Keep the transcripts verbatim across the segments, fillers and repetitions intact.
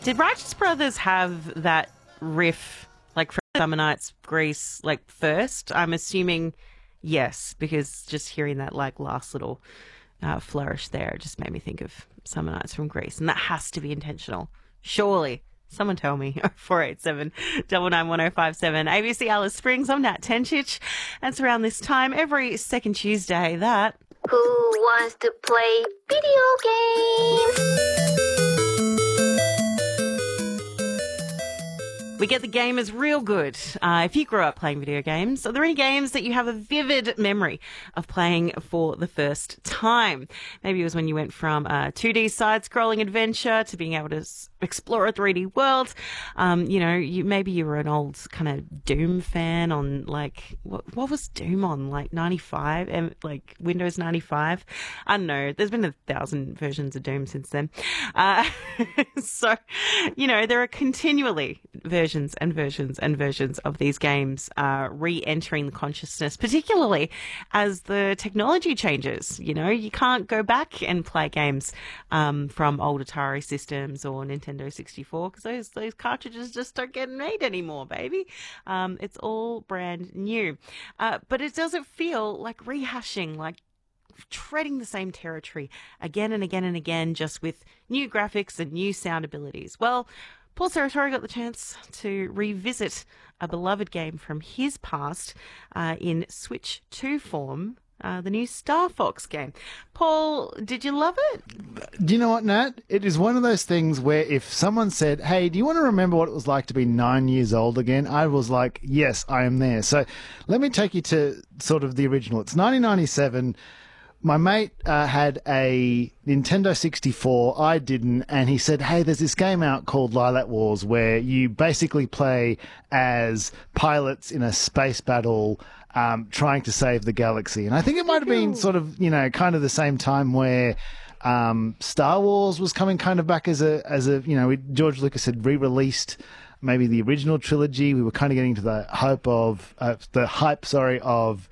Did Righteous Brothers have that riff, like, from Summer Nights Grease, like, first? I'm assuming yes, because just hearing that, like, last little uh, flourish there just made me think of Summer Nights from Grease, and that has to be intentional. Surely. Someone tell me. four eight seven, nine nine one oh five seven. A B C Alice Springs. I'm Nat Tenchich. And it's around this time every second Tuesday that... Who wants to play video games? We get the gamers real good. Uh, if you grew up playing video games, are there any games that you have a vivid memory of playing for the first time? Maybe it was when you went from a two D side-scrolling adventure to being able to s- explore a three D world. Um, you know, you maybe you were an old kind of Doom fan on, like, what, what was Doom on? Like ninety-five? And like Windows ninety-five? I don't know. There's been a thousand versions of Doom since then. Uh, so, you know, there are continually versions and versions and versions of these games uh, re-entering the consciousness, particularly as the technology changes. You know, you can't go back and play games um, from old Atari systems or Nintendo sixty-four because those those cartridges just don't get made anymore, baby. Um, it's all brand new. Uh, but it doesn't feel like rehashing, like treading the same territory again and again and again, just with new graphics and new sound abilities. Well, Paul Serratori got the chance to revisit a beloved game from his past uh, in Switch two form, uh, the new Star Fox game. Paul, did you love it? Do you know what, Nat? It is one of those things where if someone said, hey, do you want to remember what it was like to be nine years old again? I was like, yes, I am there. So let me take you to sort of the original. It's nineteen ninety-seven. My mate uh, had a Nintendo sixty-four. I didn't. And he said, hey, there's this game out called Lilac Wars where you basically play as pilots in a space battle um, trying to save the galaxy. And I think it might have been sort of, you know, kind of the same time where um, Star Wars was coming kind of back as a, as a you know, George Lucas had re-released maybe the original trilogy. We were kind of getting to the hope of, uh, the hype, sorry, of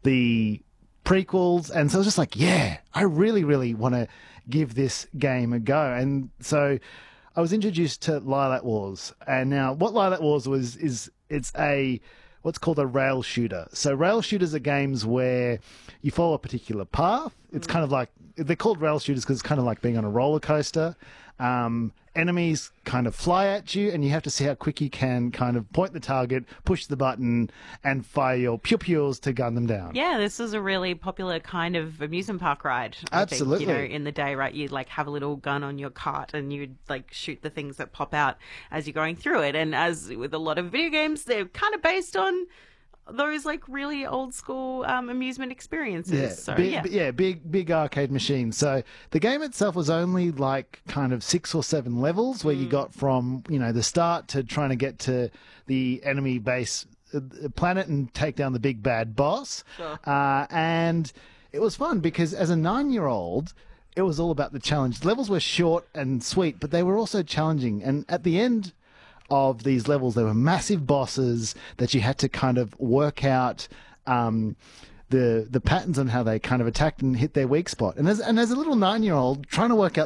the prequels, and so I was just like, yeah, I really, really want to give this game a go. And so I was introduced to Lilac Wars, and now what Lilac Wars was is it's a what's called a rail shooter. So rail shooters are games where you follow a particular path. It's kind of like, they're called rail shooters because it's kind of like being on a roller coaster. Um, enemies kind of fly at you, and you have to see how quick you can kind of point the target, push the button, and fire your pew-pews to gun them down. Yeah, this is a really popular kind of amusement park ride. I Absolutely. think, you know, in the day, right? You'd like have a little gun on your cart and you'd like shoot the things that pop out as you're going through it. And as with a lot of video games, they're kind of based on those like really old school um, amusement experiences. Yeah, so, big, yeah. yeah, big, big arcade machine. So the game itself was only like kind of six or seven levels where mm. you got from, you know, the start to trying to get to the enemy base uh, planet and take down the big bad boss. Sure. Uh, and it was fun because as a nine-year-old, it was all about the challenge. The levels were short and sweet, but they were also challenging. And at the end of these levels, there were massive bosses that you had to kind of work out um, the the patterns on how they kind of attacked and hit their weak spot. And as and as a little nine year old trying to work out